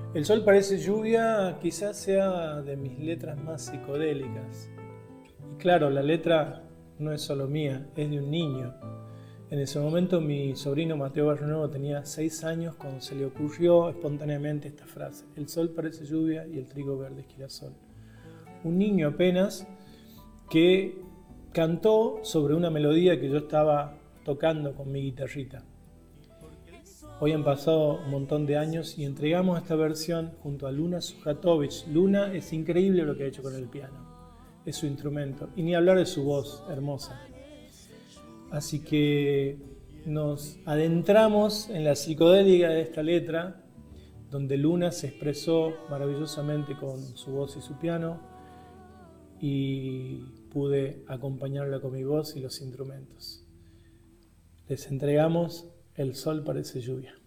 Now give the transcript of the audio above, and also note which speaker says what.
Speaker 1: El sol parece lluvia quizás sea de mis letras más psicodélicas. Y claro, la letra no es solo mía, es de un niño. En ese momento mi sobrino Mateo Barrionuevo tenía 6 años cuando se le ocurrió espontáneamente esta frase: el sol parece lluvia y el trigo verde es girasol. Un niño apenas que cantó sobre una melodía que yo estaba tocando con mi guitarrita. Hoy han pasado un montón de años y entregamos esta versión junto a Luna Sujatovic. Luna es increíble lo que ha hecho con el piano, es su instrumento, y ni hablar de su voz hermosa. Así que nos adentramos en la psicodélica de esta letra, donde Luna se expresó maravillosamente con su voz y su piano, y pude acompañarla con mi voz y los instrumentos. Les entregamos El sol parece lluvia.